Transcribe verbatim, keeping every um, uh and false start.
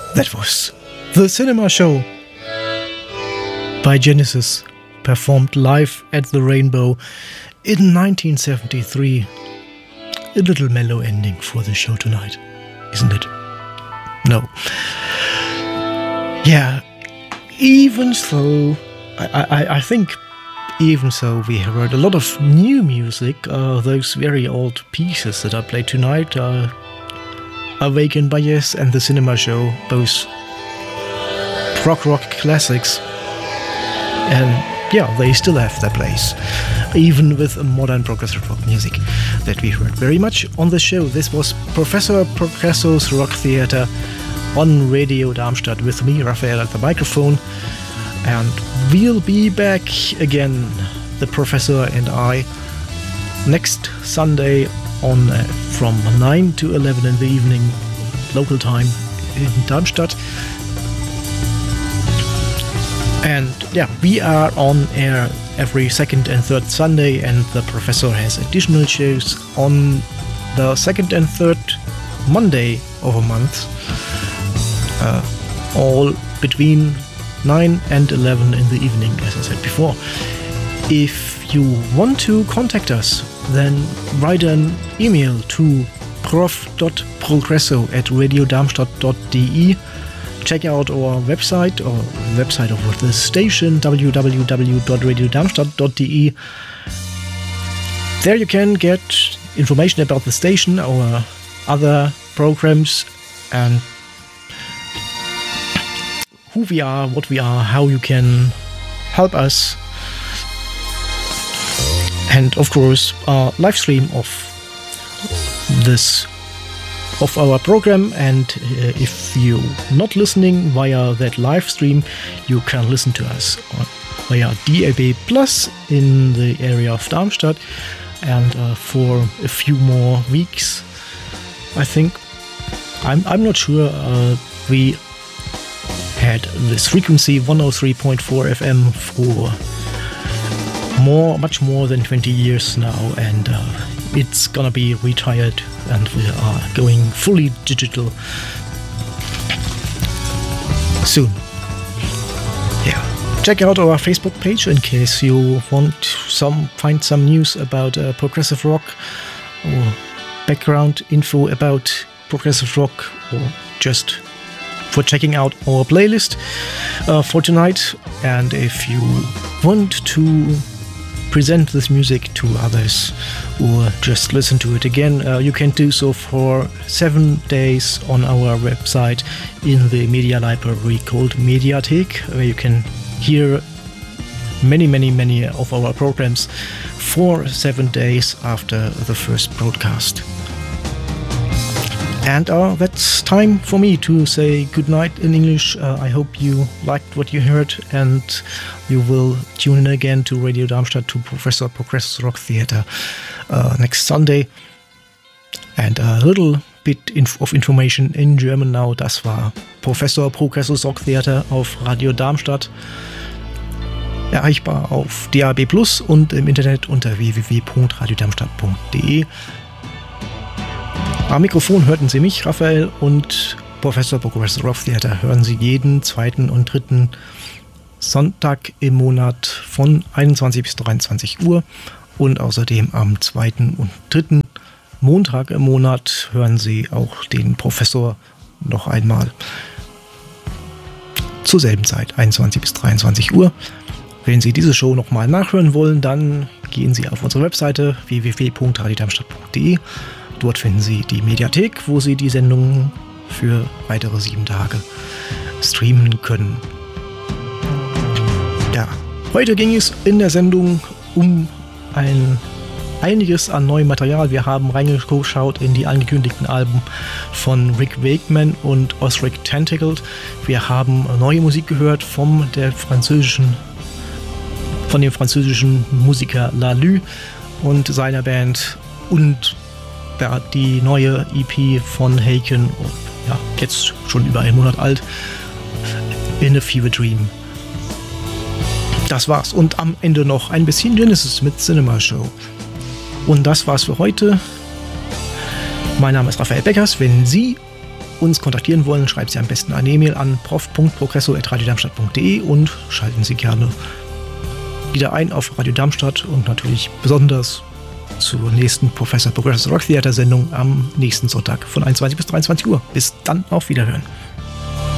That was The Cinema Show by Genesis, performed live at the Rainbow in nineteen seventy-three. A little mellow ending for the show tonight, isn't it? No. Yeah, even so, I, I, I think even so we heard a lot of new music. Uh, those very old pieces that I played tonight are Awakened by Yes and The Cinema Show, both prog rock classics. And yeah, they still have their place, even with modern progressive rock music that we heard very much on the show. This was Professor Progresso's Rock Theater on Radio Darmstadt with me, Raphael, at the microphone. And we'll be back again, the Professor and I, next Sunday on uh, from nine to eleven in the evening, local time in Darmstadt. And yeah, we are on air every second and third Sunday, and the Professor has additional shows on the second and third Monday of a month, uh, all between nine and eleven in the evening, as I said before. If you want to contact us, then write an email to prof dot progresso at radiodarmstadt dot de. Check out our website, or website of the station, w w w dot radiodarmstadt dot de. There you can get information about the station, our other programs, and who we are, what we are, how you can help us, and of course our live stream of this of our program. And uh, if you're not listening via that live stream, you can listen to us on, via D A B Plus in the area of Darmstadt. And uh, for a few more weeks, I think, I'm I'm not sure, uh, we had this frequency one oh three point four F M for more, much more than twenty years now, and uh, it's gonna be retired, and we are going fully digital soon. Yeah, check out our Facebook page in case you want some find some news about uh, progressive rock, or background info about progressive rock, or just for checking out our playlist uh, for tonight. And if you want to present this music to others or just listen to it again, uh, you can do so for seven days on our website in the media library called Mediathek, where you can hear many, many, many of our programs for seven days after the first broadcast. And uh, that's time for me to say goodnight in English. Uh, I hope you liked what you heard, and you will tune in again to Radio Darmstadt, to Professor Progresso's Rock Theater uh, next Sunday. And a little bit inf- of information in German now. Das war Professor Progresso's Rock Theater auf Radio Darmstadt. Erreichbar auf D A B Plus und im Internet unter w w w punkt radiodarmstadt punkt de. Am Mikrofon hörten Sie mich, Raphael, und Professor Progresso's Rock Theater hören Sie jeden zweiten und dritten Sonntag im Monat von einundzwanzig bis dreiundzwanzig Uhr, und außerdem am zweiten und dritten Montag im Monat hören Sie auch den Professor noch einmal zur selben Zeit, einundzwanzig bis dreiundzwanzig Uhr. Wenn Sie diese Show nochmal nachhören wollen, dann gehen Sie auf unsere Webseite w w w punkt radiodarmstadt punkt de. Dort finden Sie die Mediathek, wo Sie die Sendung für weitere sieben Tage streamen können. Ja, heute ging es in der Sendung um ein einiges an neuem Material. Wir haben reingeschaut in die angekündigten Alben von Rick Wakeman und Osric Tentacled. Wir haben neue Musik gehört vom der französischen, von dem französischen Musiker Lalu und seiner Band, und die neue E P von Haken, ja, jetzt schon über einen Monat alt, In a Fever Dream. Das war's. Und am Ende noch ein bisschen Genesis mit Cinema Show. Und das war's für heute. Mein Name ist Raphael Beckers. Wenn Sie uns kontaktieren wollen, schreiben Sie am besten eine E-Mail an prof punkt progresso at radiodarmstadt punkt de und schalten Sie gerne wieder ein auf Radio Darmstadt und natürlich besonders zur nächsten Professor Progressive Rock Theater Sendung am nächsten Sonntag von einundzwanzig bis dreiundzwanzig Uhr. Bis dann, auf Wiederhören.